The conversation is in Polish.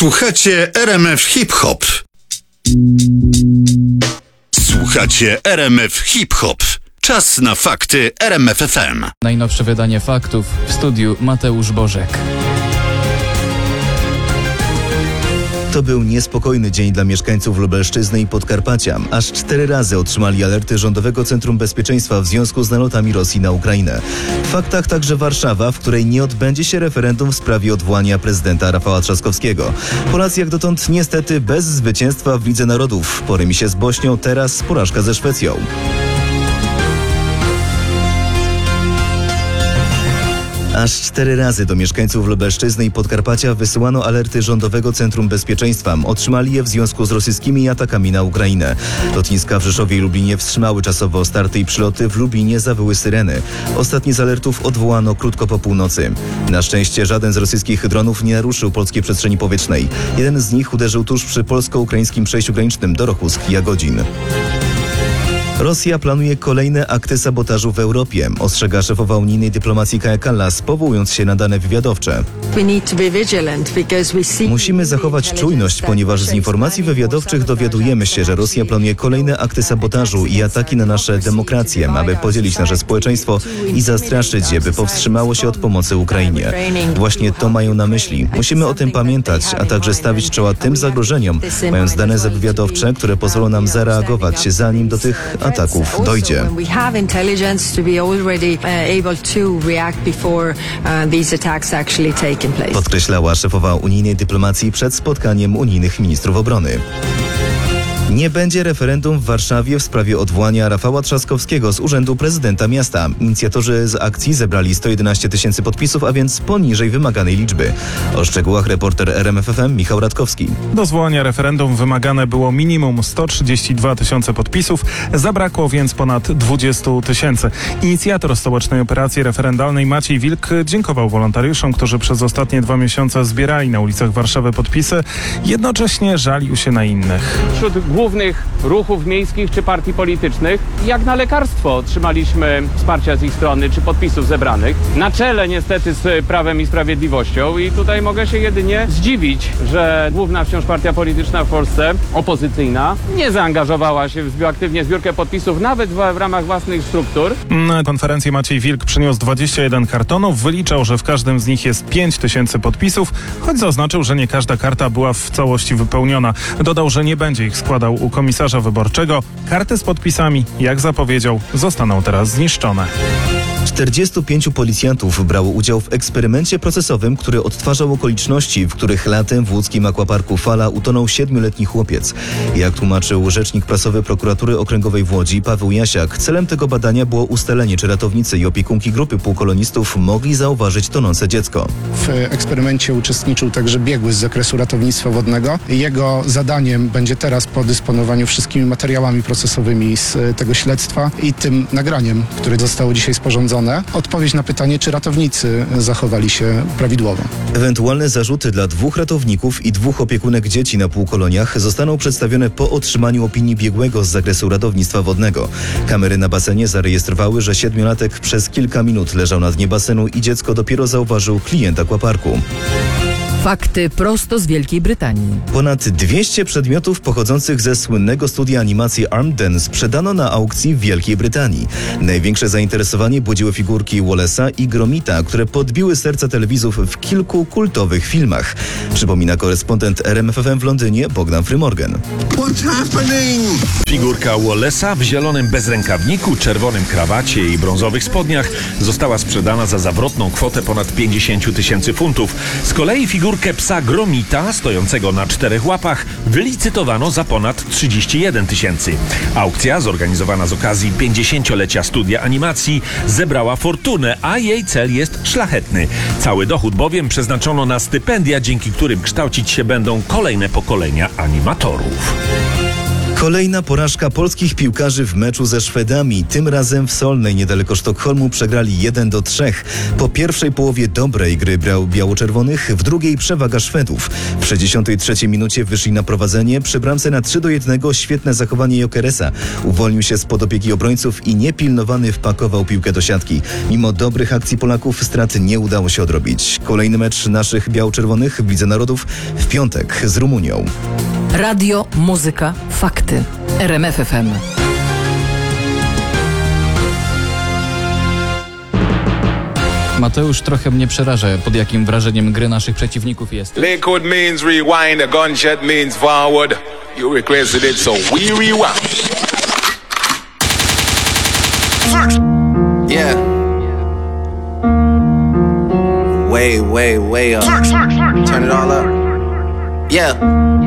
Słuchacie RMF Hip Hop. Słuchacie RMF Hip Hop. Czas na fakty RMF FM. Najnowsze wydanie faktów w studiu Mateusz Bożek. To był niespokojny dzień dla mieszkańców Lubelszczyzny i Podkarpacia. Aż 4 razy otrzymali alerty Rządowego Centrum Bezpieczeństwa w związku z nalotami Rosji na Ukrainę. W faktach także Warszawa, w której nie odbędzie się referendum w sprawie odwołania prezydenta Rafała Trzaskowskiego. Polacy jak dotąd niestety bez zwycięstwa w Lidze Narodów. Po remisie z Bośnią, teraz porażka ze Szwecją. Aż 4 razy do mieszkańców Lubelszczyzny i Podkarpacia wysyłano alerty Rządowego Centrum Bezpieczeństwa. Otrzymali je w związku z rosyjskimi atakami na Ukrainę. Lotniska w Rzeszowie i Lublinie wstrzymały czasowo starty i przyloty. W Lublinie zawyły syreny. Ostatni z alertów odwołano krótko po północy. Na szczęście żaden z rosyjskich dronów nie naruszył polskiej przestrzeni powietrznej. Jeden z nich uderzył tuż przy polsko-ukraińskim przejściu granicznym do Rochusk-Jagodzin. Rosja planuje kolejne akty sabotażu w Europie, ostrzega szefowa unijnej dyplomacji Kaja Kallas, powołując się na dane wywiadowcze. Musimy zachować czujność, ponieważ z informacji wywiadowczych dowiadujemy się, że Rosja planuje kolejne akty sabotażu i ataki na nasze demokracje, aby podzielić nasze społeczeństwo i zastraszyć je, by powstrzymało się od pomocy Ukrainie. Właśnie to mają na myśli. Musimy o tym pamiętać, a także stawić czoła tym zagrożeniom, mając dane wywiadowcze, które pozwolą nam zareagować, zanim do tych ataków dojdzie. Podkreślała szefowa unijnej dyplomacji przed spotkaniem unijnych ministrów obrony. Nie będzie referendum w Warszawie w sprawie odwołania Rafała Trzaskowskiego z urzędu prezydenta miasta. Inicjatorzy z akcji zebrali 111 000 podpisów, a więc poniżej wymaganej liczby. O szczegółach reporter RMF FM Michał Radkowski. Do zwołania referendum wymagane było minimum 132 000 podpisów, zabrakło więc ponad 20 000. Inicjator stołecznej operacji referendalnej Maciej Wilk dziękował wolontariuszom, którzy przez ostatnie 2 miesiące zbierali na ulicach Warszawy podpisy, jednocześnie żalił się na innych. Wśród głównych ruchów miejskich czy partii politycznych, jak na lekarstwo otrzymaliśmy wsparcia z ich strony czy podpisów zebranych. Na czele niestety z Prawem i Sprawiedliwością i tutaj mogę się jedynie zdziwić, że główna wciąż partia polityczna w Polsce, opozycyjna, nie zaangażowała się w aktywnie zbiórkę podpisów nawet w ramach własnych struktur. Na konferencję Maciej Wilk przyniósł 21 kartonów, wyliczał, że w każdym z nich jest 5000 podpisów, choć zaznaczył, że nie każda karta była w całości wypełniona. Dodał, że nie będzie ich składał u komisarza wyborczego. Karty z podpisami, jak zapowiedział, zostaną teraz zniszczone. 45 policjantów brało udział w eksperymencie procesowym, który odtwarzał okoliczności, w których latem w łódzkim akwaparku Fala utonął 7-letni chłopiec. Jak tłumaczył rzecznik prasowy prokuratury okręgowej w Łodzi Paweł Jasiak, celem tego badania było ustalenie, czy ratownicy i opiekunki grupy półkolonistów mogli zauważyć tonące dziecko. W eksperymencie uczestniczył także biegły z zakresu ratownictwa wodnego. Jego zadaniem będzie teraz po dysponowaniu wszystkimi materiałami procesowymi z tego śledztwa i tym nagraniem, które zostało dzisiaj sporządzone, odpowiedź na pytanie, czy ratownicy zachowali się prawidłowo. Ewentualne zarzuty dla 2 ratowników i 2 opiekunek dzieci na półkoloniach zostaną przedstawione po otrzymaniu opinii biegłego z zakresu ratownictwa wodnego. Kamery na basenie zarejestrowały, że 7-latek przez kilka minut leżał na dnie basenu i dziecko dopiero zauważył klient akwaparku. Fakty prosto z Wielkiej Brytanii. Ponad 200 przedmiotów pochodzących ze słynnego studia animacji Armden sprzedano na aukcji w Wielkiej Brytanii. Największe zainteresowanie budziły figurki Wallace'a i Gromita, które podbiły serca telewizów w kilku kultowych filmach. Przypomina korespondent RMF FM w Londynie Bogdan Frymorgan. Figurka Wallace'a w zielonym bezrękawniku, czerwonym krawacie i brązowych spodniach została sprzedana za zawrotną kwotę ponad 50 000 funtów. Z kolei figurkę psa Gromita, stojącego na 4 łapach, wylicytowano za ponad 31 000. Aukcja, zorganizowana z okazji 50-lecia studia animacji, zebrała fortunę, a jej cel jest szlachetny. Cały dochód bowiem przeznaczono na stypendia, dzięki którym kształcić się będą kolejne pokolenia animatorów. Kolejna porażka polskich piłkarzy w meczu ze Szwedami. Tym razem w Solnej niedaleko Sztokholmu przegrali 1-3. Po pierwszej połowie dobrej gry biało-czerwonych, w drugiej przewaga Szwedów. W 63 minucie wyszli na prowadzenie. Przy bramce na 3-1 świetne zachowanie Jokeresa. Uwolnił się spod opieki obrońców i niepilnowany wpakował piłkę do siatki. Mimo dobrych akcji Polaków straty nie udało się odrobić. Kolejny mecz naszych biało-czerwonych w Lidze Narodów w piątek z Rumunią. Radio, muzyka, fakty. RMF FM. Mateusz trochę mnie przeraża, pod jakim wrażeniem gry naszych przeciwników jest. Lakewood means rewind, a gunshot means forward. You requested it, so we rewind. Yeah. Way up. Turn it all up. Yeah.